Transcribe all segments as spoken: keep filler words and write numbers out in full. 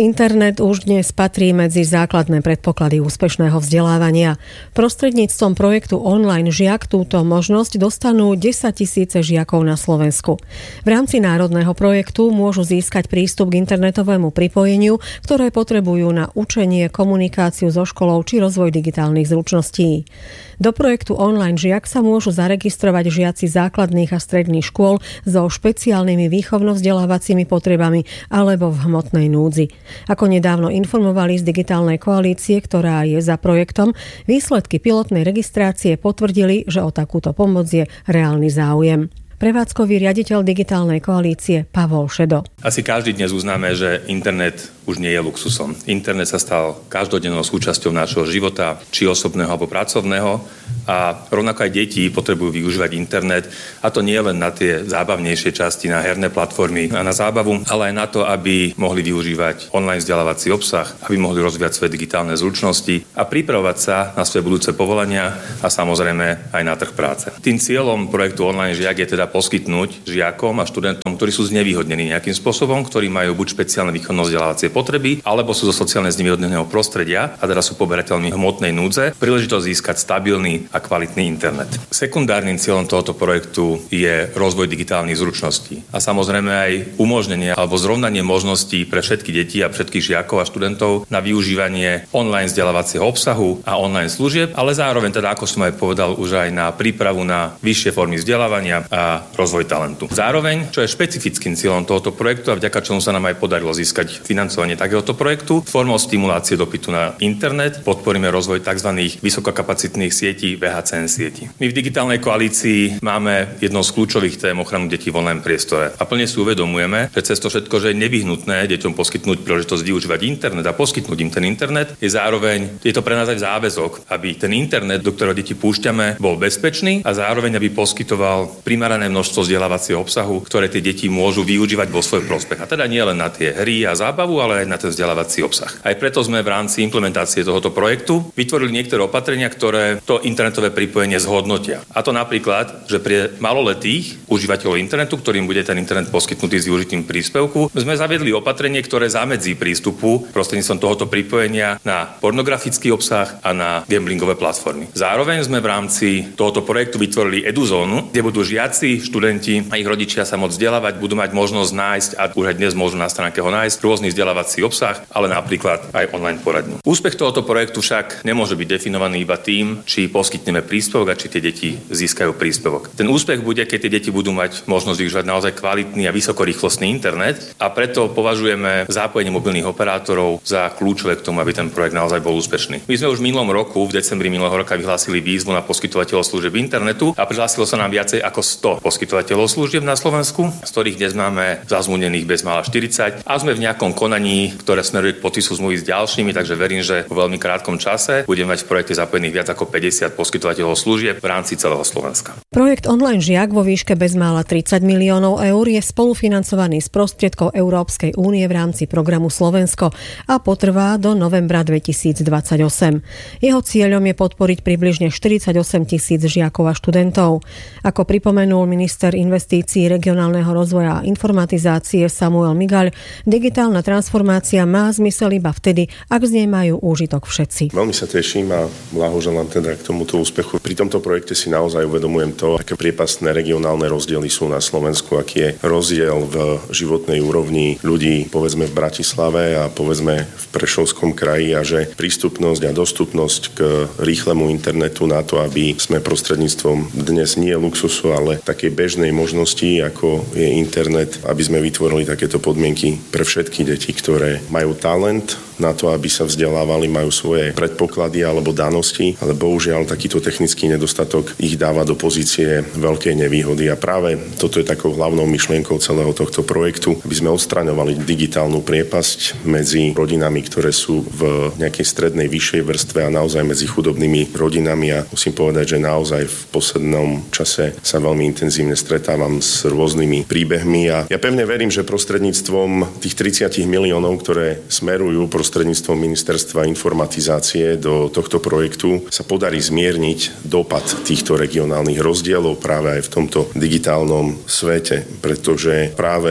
Internet už dnes patrí medzi základné predpoklady úspešného vzdelávania. Prostredníctvom projektu Online žiak túto možnosť dostanú desaťtisíce žiakov na Slovensku. V rámci národného projektu môžu získať prístup k internetovému pripojeniu, ktoré potrebujú na učenie, komunikáciu so školou či rozvoj digitálnych zručností. Do projektu Online žiak sa môžu zaregistrovať žiaci základných a stredných škôl so špeciálnymi výchovno-vzdelávacími potrebami alebo v hmotnej núdzi. Ako nedávno informovali z digitálnej koalície, ktorá je za projektom, výsledky pilotnej registrácie potvrdili, že o takúto pomoc je reálny záujem. Prevádzkový riaditeľ digitálnej koalície Pavol Šedo. Asi každý dnes uznáme, že internet už nie je luxusom. Internet sa stal každodennou súčasťou nášho života, či osobného alebo pracovného. A rovnako aj deti potrebujú využívať internet, a to nie len na tie zábavnejšie časti, na herné platformy a na zábavu, ale aj na to, aby mohli využívať online vzdelávací obsah, aby mohli rozvíjať svoje digitálne zručnosti a pripravovať sa na svoje budúce povolania a samozrejme aj na trh práce. Tým cieľom projektu Online žiak je teda poskytnúť žiakom a študentom, ktorí sú znevýhodnení nejakým spôsobom, ktorí majú buď špeciálne výchovno-vzdelávacie potreby, alebo sú zo sociálne znevýhodneného prostredia a teda sú poberateľmi hmotnej núdze, príležitosť získať stabilný a kvalitný internet. Sekundárnym cieľom tohoto projektu je rozvoj digitálnych zručností a samozrejme aj umožnenie alebo zrovnanie možností pre všetky deti a všetkých žiakov a študentov na využívanie online vzdelávacieho obsahu a online služieb, ale zároveň teda, ako som aj povedal, už aj na prípravu na vyššie formy vzdelávania a rozvoj talentu. Zároveň, čo je špecifickým cieľom tohoto projektu a vďaka čomu sa nám aj podarilo získať financovanie takéhoto projektu, formou stimulácie dopytu na internet podporíme rozvoj tzv. Vysokokapacitných sietí vé há cé en sieti. My v digitálnej koalícii máme jednou z kľúčových tém ochranu detí v online priestore a plne si uvedomujeme, že cez to všetko, že je nevyhnutné deťom poskytnúť príležitosť využívať internet a poskytnúť im ten internet, je zároveň je to pre nás aj záväzok, aby ten internet, do ktorého deti púšťame, bol bezpečný a zároveň aby poskytoval primerané množstvo vzdelávacieho obsahu, ktoré tie deti môžu využívať vo svoj prospech. A teda nie len na tie hry a zábavu, ale aj na ten vzdelávací obsah. Aj preto sme v rámci implementácie tohoto projektu vytvorili niektoré opatrenia, ktoré to internetové pripojenie zhodnotia. A to napríklad, že pre maloletých užívateľov internetu, ktorým bude ten internet poskytnutý s využitím príspevku, sme zaviedli opatrenie, ktoré zamedzí prístupu prostredníctvom tohoto pripojenia na pornografický obsah a na gamblingové platformy. Zároveň sme v rámci tohoto projektu vytvorili eduzónu, kde budú žiaci, študenti a ich rodičia sa môcť vzdelávať, budú mať možnosť nájsť, a už aj dnes môžu na stránke ho nájsť, rôzny vzdelávací obsah, ale napríklad aj online poradňu. Úspech tohoto projektu však nemôže byť definovaný iba tým, či poskytneme príspevok a či tie deti získajú príspevok. Ten úspech bude, keď tie deti budú mať možnosť využívať naozaj kvalitný a vysokorýchlostný internet, a preto považujeme zapojenie mobilných operátorov za kľúčové k tomu, aby ten projekt naozaj bol úspešný. My sme už v minulom roku, v decembri minulého roka vyhlásili výzvu na poskytovateľov služieb internetu a prihlásilo sa nám viacej ako sto poskytovateľov služieb na Slovensku, z ktorých dnes máme zazmluvnených bezmála štyridsať a sme v nejakom konaní, ktoré smeruje k podpisu zmluvy s ďalšími, takže verím, že vo veľmi krátkom čase budeme mať v projekte zapojených viac ako päťdesiat poskytovateľov služieb v rámci celého Slovenska. Projekt Online žiak vo výške bezmála tridsať miliónov eur je spolufinancovaný z prostriedkov Európskej únie v rámci programu Slovensko a potrvá do novembra dvetisícdvadsaťosem. Jeho cieľom je podporiť približne štyridsaťosem tisíc žiakov a študentov. Ako pripomenul minister investícií, regionálneho rozvoja a informatizácie Samuel Migaľ, digitálna transformácia má zmysel iba vtedy, ak z nej majú úžitok všetci. Veľmi sa teším a blahoželám teda k tomuto úspechu. Pri tomto projekte si naozaj uvedomujem to, aké priepastné regionálne rozdiely sú na Slovensku, aký je rozdiel v životnej úrovni ľudí, povedzme v Bratislave a povedzme v Prešovskom kraji, a že prístupnosť a dostupnosť k rýchlemu internetu na to, aby sme prostredníctvom dnes nie luxusu, ale takej bežnej možnosti, ako je internet, aby sme vytvorili takéto podmienky pre všetky deti, ktoré majú talent na to, aby sa vzdelávali, majú svoje predpoklady alebo danosti, ale bohužiaľ takýto technický nedostatok ich dáva do pozície veľkej nevýhody. A práve toto je takou hlavnou myšlienkou celého tohto projektu, aby sme odstraňovali digitálnu priepasť medzi rodinami, ktoré sú v nejakej strednej vyššej vrstve a naozaj medzi chudobnými rodinami. A musím povedať, že naozaj v poslednom čase sa veľmi intenzívne stretávam s rôznymi príbehmi a ja pevne verím, že prostredníctvom tých tridsať miliónov, ktoré smerujú prostredníctvom Ministerstva informatizácie do tohto projektu, sa podarí zmierniť dopad týchto regionálnych rozdielov práve aj v tomto digitálnom svete, pretože práve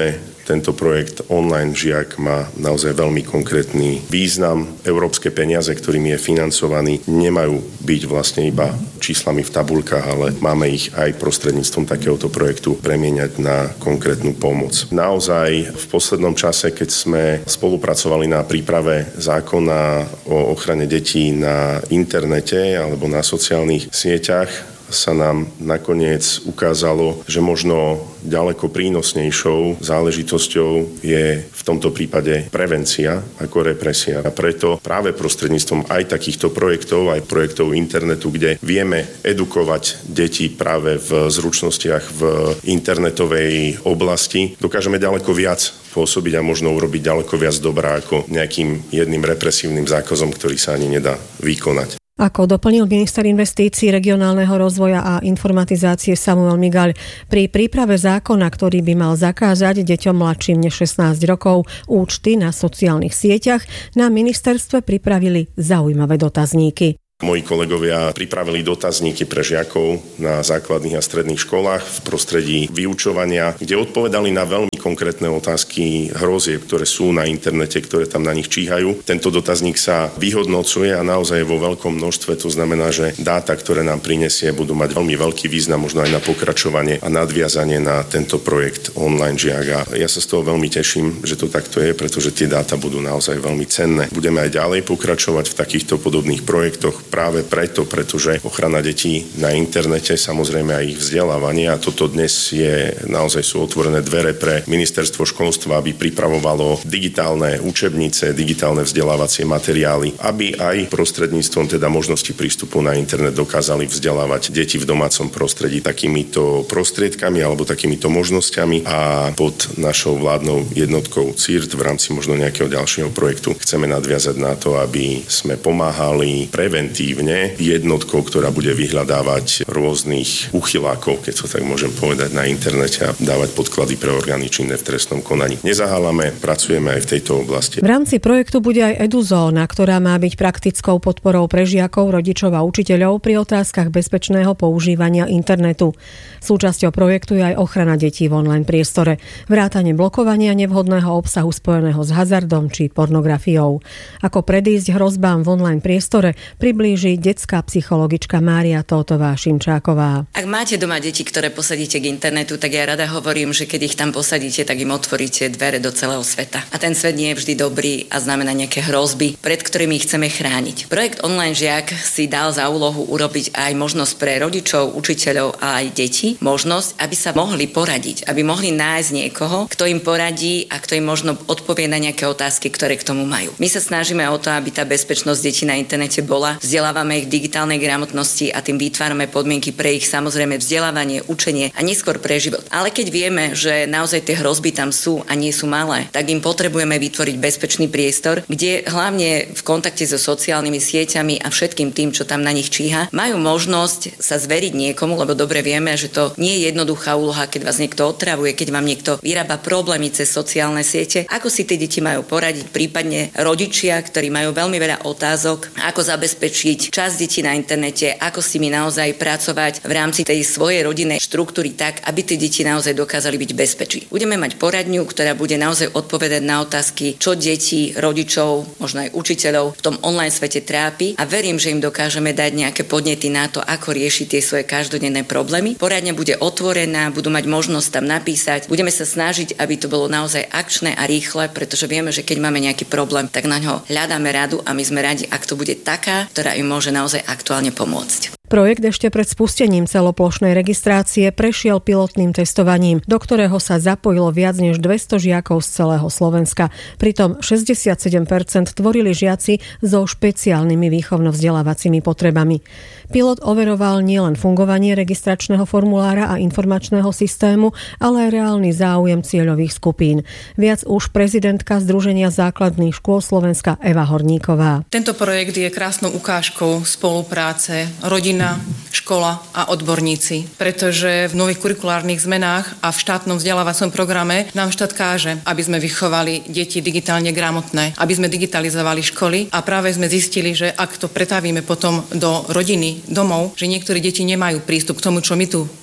tento projekt Online žiak má naozaj veľmi konkrétny význam. Európske peniaze, ktorými je financovaný, nemajú byť vlastne iba číslami v tabuľkách, ale máme ich aj prostredníctvom takéhoto projektu premieňať na konkrétnu pomoc. Naozaj v poslednom čase, keď sme spolupracovali na príprave zákona o ochrane detí na internete alebo na sociálnych sieťach, sa nám nakoniec ukázalo, že možno ďaleko prínosnejšou záležitosťou je v tomto prípade prevencia ako represia. A preto práve prostredníctvom aj takýchto projektov, aj projektov internetu, kde vieme edukovať deti práve v zručnostiach v internetovej oblasti, dokážeme ďaleko viac pôsobiť a možno urobiť ďaleko viac dobrá ako nejakým jedným represívnym zákazom, ktorý sa ani nedá vykonať. Ako doplnil minister investícií, regionálneho rozvoja a informatizácie Samuel Migaľ, pri príprave zákona, ktorý by mal zakázať deťom mladším než šestnásť rokov účty na sociálnych sieťach, na ministerstve pripravili zaujímavé dotazníky. Moji kolegovia pripravili dotazníky pre žiakov na základných a stredných školách v prostredí vyučovania, kde odpovedali na veľmi konkrétne otázky hrozieb, ktoré sú na internete, ktoré tam na nich číhajú. Tento dotazník sa vyhodnocuje a naozaj vo veľkom množstve, to znamená, že dáta, ktoré nám prinesie, budú mať veľmi veľký význam možno aj na pokračovanie a nadviazanie na tento projekt Online žiak. A ja sa z toho veľmi teším, že to takto je, pretože tie dáta budú naozaj veľmi cenné. Budeme aj ďalej pokračovať v takýchto podobných projektoch práve preto, pretože ochrana detí na internete, samozrejme aj ich vzdelávanie, a toto dnes je, naozaj sú otvorené dvere pre ministerstvo školstva, aby pripravovalo digitálne učebnice, digitálne vzdelávacie materiály, aby aj prostredníctvom teda možnosti prístupu na internet dokázali vzdelávať deti v domácom prostredí takýmito prostriedkami alebo takýmito možnosťami, a pod našou vládnou jednotkou cé í er té v rámci možno nejakého ďalšieho projektu chceme nadviazať na to, aby sme pomáhali preventívne jednotkou, ktorá bude vyhľadávať rôznych uchylákov, keď to tak môžem povedať, na internete a dávať podklady pre orgány činné v trestnom konaní. Nezahálame, pracujeme aj v tejto oblasti. V rámci projektu bude aj EduZóna, ktorá má byť praktickou podporou pre žiakov, rodičov a učiteľov pri otázkach bezpečného používania internetu. Súčasťou projektu je aj ochrana detí v online priestore, vrátane blokovania nevhodného obsahu spojeného s hazardom či pornografiou. Ako predísť hrozbám v online priestore, priblíži detská psychologička Mária Tótová Šimčáková. Ak máte doma deti, ktoré posadíte k internetu, tak ja rada hovorím, že keď ich tam posadíte, tak im otvoríte dvere do celého sveta. A ten svet nie je vždy dobrý a znamená nejaké hrozby, pred ktorými ich chceme chrániť. Projekt Online žiak si dal za úlohu urobiť aj možnosť pre rodičov, učiteľov a aj detí, možnosť, aby sa mohli poradiť, aby mohli nájsť niekoho, kto im poradí a kto im možno odpovie na nejaké otázky, ktoré k tomu majú. My sa snažíme o to, aby tá bezpečnosť detí na internete bola. Vzdelávame ich v digitálnej gramotnosti a tým vytvárame podmienky pre ich samozrejme vzdelávanie, učenie a neskôr pre život. Ale keď vieme, že naozaj tie hrozby tam sú a nie sú malé, tak im potrebujeme vytvoriť bezpečný priestor, kde hlavne v kontakte so sociálnymi sieťami a všetkým tým, čo tam na nich číha, majú možnosť sa zveriť niekomu, lebo dobre vieme, že to nie je jednoduchá úloha, keď vás niekto otravuje, keď vám niekto vyrába problémy cez sociálne siete. Ako si tie deti majú poradiť, prípadne rodičia, ktorí majú veľmi veľa otázok, ako zabezpečiť čas detí na internete, ako s nimi naozaj pracovať v rámci tej svojej rodinnej štruktúry tak, aby tie deti naozaj dokázali byť bezpečí. Budeme mať poradňu, ktorá bude naozaj odpovedať na otázky, čo deti, rodičov, možno aj učiteľov v tom online svete trápi, a verím, že im dokážeme dať nejaké podnety na to, ako riešiť tie svoje každodenné problémy. Poradňa bude otvorená, budú mať možnosť tam napísať. Budeme sa snažiť, aby to bolo naozaj akčné a rýchle, pretože vieme, že keď máme nejaký problém, tak na ňo hľadáme radu a my sme radi, ak to bude taká, ktorá im môže naozaj aktuálne pomôcť. Projekt ešte pred spustením celoplošnej registrácie prešiel pilotným testovaním, do ktorého sa zapojilo viac než dvesto žiakov z celého Slovenska. Pritom šesťdesiatsedem percent tvorili žiaci so špeciálnymi výchovno-vzdelávacími potrebami. Pilot overoval nielen fungovanie registračného formulára a informačného systému, ale aj reálny záujem cieľových skupín. Viac už prezidentka Združenia základných škôl Slovenska Eva Horníková. Tento projekt je krásnou ukážkou spolupráce rodín, škola a odborníci, pretože v nových kurikulárnych zmenách a v štátnom vzdelávacom programe nám štát káže, aby sme vychovali deti digitálne gramotné, aby sme digitalizovali školy, a práve sme zistili, že ak to pretavíme potom do rodiny, domov, že niektorí deti nemajú prístup k tomu, čo my tu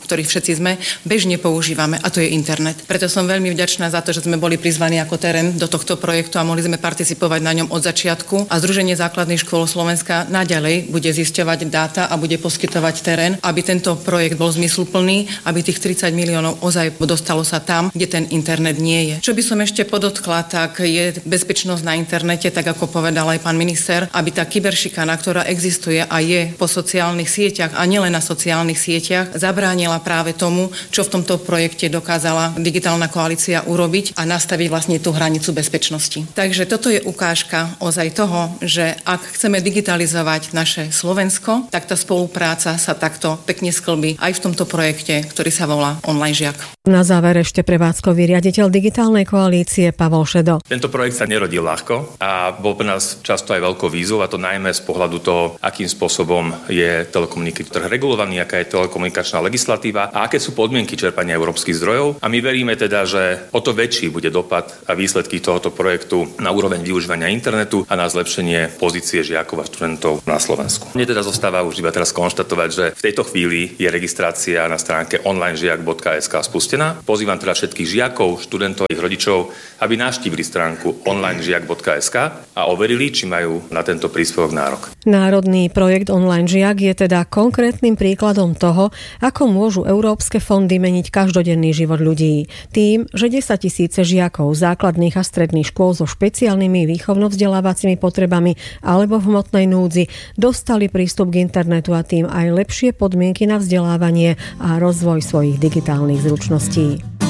ktorých všetci sme, bežne používame, a to je internet. Preto som veľmi vďačná za to, že sme boli prizvaní ako terén do tohto projektu a mohli sme participovať na ňom od začiatku. A Združenie základných škôl Slovenska naďalej bude zisťovať dáta a bude poskytovať terén, aby tento projekt bol zmysluplný, aby tých tridsať miliónov ozaj dostalo sa tam, kde ten internet nie je. Čo by som ešte podotkla, tak je bezpečnosť na internete, tak ako povedal aj pán minister, aby tá kyberšikana, ktorá existuje a je po sociálnych sieťach a nielen na sociálnych sieťach, zabránila práve tomu, čo v tomto projekte dokázala digitálna koalícia urobiť a nastaviť vlastne tú hranicu bezpečnosti. Takže toto je ukážka ozaj toho, že ak chceme digitalizovať naše Slovensko, tak tá spolupráca sa takto pekne sklbí aj v tomto projekte, ktorý sa volá Online žiak. Na záver ešte prevádzkový riaditeľ digitálnej koalície Pavol Šedo. Tento projekt sa nerodil ľahko a bol pre nás často aj veľkou výzvou, a to najmä z pohľadu toho, akým spôsobom je telekomunikačný trh regulovaný, aká je telekomunikačná legislatíva a aké sú podmienky čerpania európskych zdrojov. A my veríme teda, že o to väčší bude dopad a výsledky tohoto projektu na úroveň využívania internetu a na zlepšenie pozície žiakov a študentov na Slovensku. Mne teda zostáva už iba teraz konštatovať, že v tejto chvíli je registrácia na stránke online žiak bodka es ká spustená. Pozývam teda všetkých žiakov, študentov a ich rodičov, aby navštívili stránku online žiak bodka es ká a overili, či majú na tento príspevok nárok. Národný projekt Online žiak je teda konkrétnym príkladom toho, ako môžu európske fondy meniť každodenný život ľudí. Tým, že desaťtisíce žiakov základných a stredných škôl so špeciálnymi výchovno-vzdelávacími potrebami alebo v hmotnej núdzi dostali prístup k internetu a tým aj lepšie podmienky na vzdelávanie a rozvoj svojich digitálnych zručností.